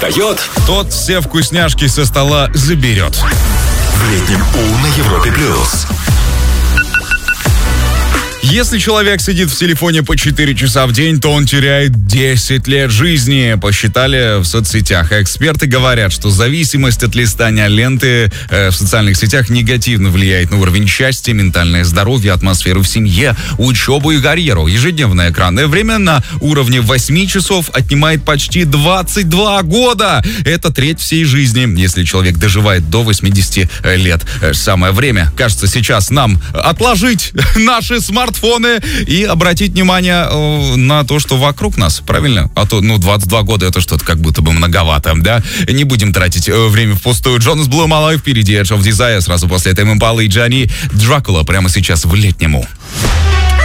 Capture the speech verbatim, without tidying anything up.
устает, тот все вкусняшки со стола заберет. В летнем У на Европе плюс. Если человек сидит в телефоне по четыре часа в день, то он теряет десять лет жизни, посчитали в соцсетях. Эксперты говорят, что зависимость от листания ленты э, в социальных сетях негативно влияет на уровень счастья, ментальное здоровье, атмосферу в семье, учебу и карьеру. Ежедневное экранное время на уровне восемь часов отнимает почти двадцать два года. Это треть всей жизни, если человек доживает до восьмидесяти лет. Самое время, кажется, сейчас нам отложить наши смартфоны и обратить внимание э, на то, что вокруг нас, правильно? А то, ну, двадцать два года это что-то как будто бы многовато, да? Не будем тратить э, время впустую. Джонас Блу, Малайв, впереди Edge of Desire, сразу после этого Импала и Джани Дракула, прямо сейчас в летнему.